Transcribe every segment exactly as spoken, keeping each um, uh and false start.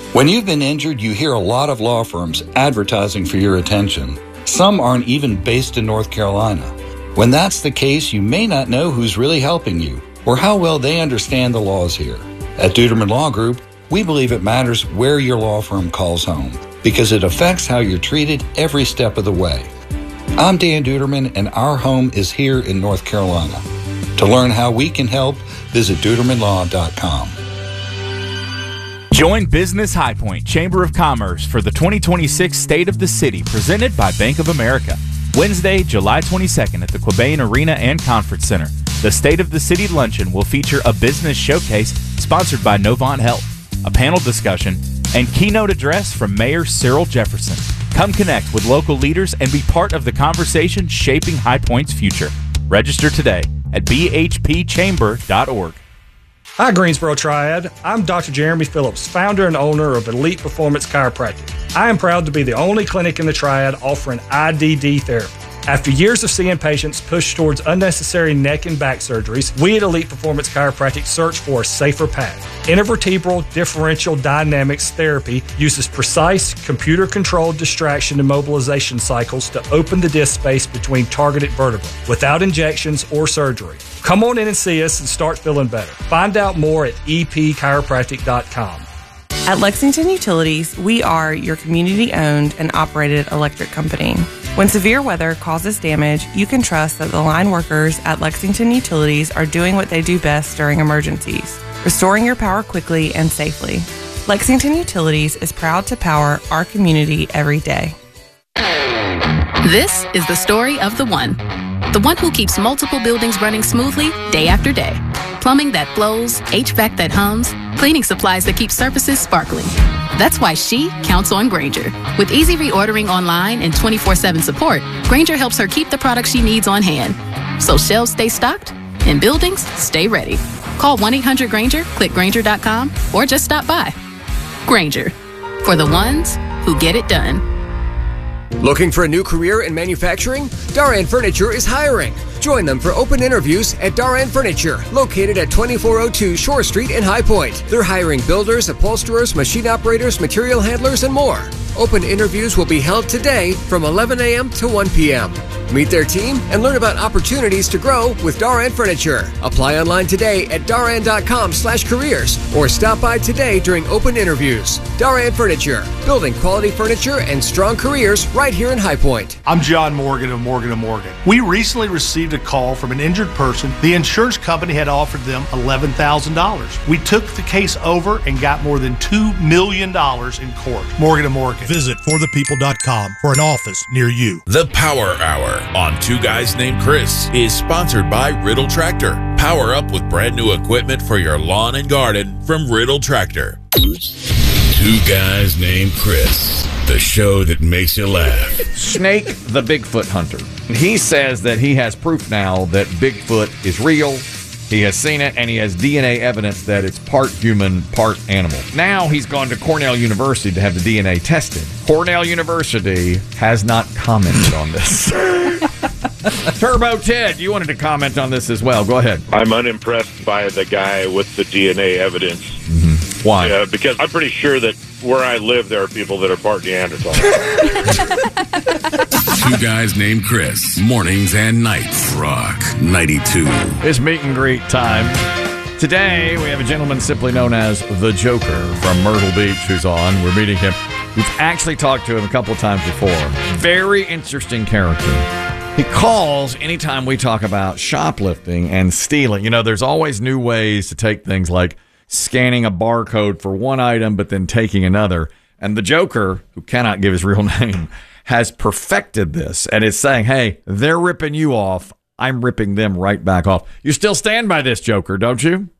When you've been injured, you hear a lot of law firms advertising for your attention. Some aren't even based in North Carolina. When that's the case, you may not know who's really helping you or how well they understand the laws here. At Duderman Law Group, we believe it matters where your law firm calls home because it affects how you're treated every step of the way. I'm Dan Duderman, and our home is here in North Carolina. To learn how we can help, visit duderman law dot com. Join Business High Point Chamber of Commerce for the twenty twenty-six State of the City presented by Bank of America. Wednesday, July twenty-second at the Quabain Arena and Conference Center. The State of the City Luncheon will feature a business showcase sponsored by Novant Health, a panel discussion, and keynote address from Mayor Cyril Jefferson. Come connect with local leaders and be part of the conversation shaping High Point's future. Register today at b h p chamber dot org. Hi, Greensboro Triad. I'm Doctor Jeremy Phillips, founder and owner of Elite Performance Chiropractic. I am proud to be the only clinic in the Triad offering I D D therapy. After years of seeing patients push towards unnecessary neck and back surgeries, we at Elite Performance Chiropractic search for a safer path. Intervertebral differential dynamics therapy uses precise, computer-controlled distraction and mobilization cycles to open the disc space between targeted vertebrae without injections or surgery. Come on in and see us and start feeling better. Find out more at e p chiropractic dot com. At Lexington Utilities, we are your community-owned and operated electric company. When severe weather causes damage, you can trust that the line workers at Lexington Utilities are doing what they do best during emergencies, restoring your power quickly and safely. Lexington Utilities is proud to power our community every day. This is the story of the one. The one who keeps multiple buildings running smoothly day after day. Plumbing that flows, H V A C that hums, cleaning supplies that keep surfaces sparkling. That's why she counts on Grainger. With easy reordering online and twenty-four seven support, Grainger helps her keep the products she needs on hand. So shelves stay stocked and buildings stay ready. Call one eight hundred Grainger, click Grainger dot com, or just stop by. Grainger, for the ones who get it done. Looking for a new career in manufacturing? Daran Furniture is hiring. Join them for open interviews at Daran Furniture, located at twenty-four oh two Shore Street in High Point. They're hiring builders, upholsterers, machine operators, material handlers, and more. Open interviews will be held today from eleven a.m. to one p.m. Meet their team and learn about opportunities to grow with Daran Furniture. Apply online today at daran dot com slash careers or stop by today during open interviews. Daran Furniture, building quality furniture and strong careers right here in High Point. I'm John Morgan of Morgan and Morgan. We recently received a call from an injured person. The insurance company had offered them eleven thousand dollars. We took the case over and got more than two million dollars in court. Morgan and Morgan. Visit for the people dot com for an office near you. The Power Hour on Two Guys Named Chris is sponsored by Riddle Tractor. Power up with brand new equipment for your lawn and garden from Riddle Tractor. Two Guys Named Chris, the show that makes you laugh. Snake the Bigfoot hunter. He says that he has proof now that Bigfoot is real. He has seen it, and he has D N A evidence that it's part human, part animal. Now he's gone to Cornell University to have the D N A tested. Cornell University has not commented on this. Turbo Ted, you wanted to comment on this as well. Go ahead. I'm unimpressed by the guy with the D N A evidence. Mm-hmm. Why? Uh, because I'm pretty sure that where I live, there are people that are part Neanderthal. Two Guys Named Chris, mornings and nights, Rock ninety-two. It's meet and greet time. Today, we have a gentleman simply known as The Joker from Myrtle Beach who's on. We're meeting him. We've actually talked to him a couple of times before. Very interesting character. He calls anytime we talk about shoplifting and stealing. You know, there's always new ways to take things like scanning a barcode for one item but then taking another. And the Joker, who cannot give his real name, has perfected this and is saying, hey, they're ripping you off. I'm ripping them right back off. You still stand by this, Joker, don't you?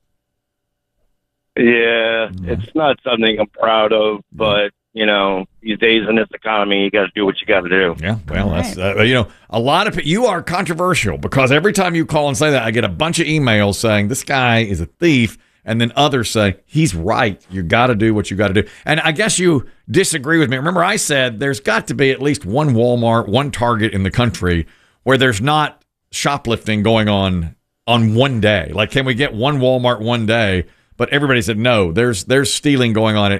Yeah, it's not something I'm proud of, but, you know, these days in this economy, you got to do what you got to do. Yeah, well, that's, uh, you know, a lot of you are controversial because every time you call and say that, I get a bunch of emails saying this guy is a thief. And then others say, he's right. You got to do what you got to do. And I guess you disagree with me. Remember, I said there's got to be at least one Walmart, one Target in the country where there's not shoplifting going on on one day. Like, can we get one Walmart one day? But everybody said, no, there's there's stealing going on at